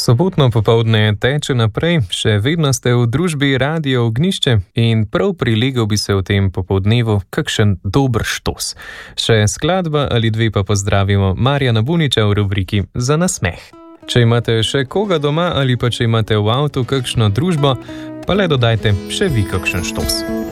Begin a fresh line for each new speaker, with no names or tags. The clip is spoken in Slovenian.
Sobotno popoldne teče naprej, še vedno ste v družbi Radio Ognjišče in prav prilegel bi se v tem popoldnevu kakšen dober štos. Še skladba ali dve pa pozdravimo Marjana Buniča v rubriki Za nasmeh. Če imate še koga doma ali pa če imate v avtu kakšno družbo, pa le dodajte še vi kakšen štos.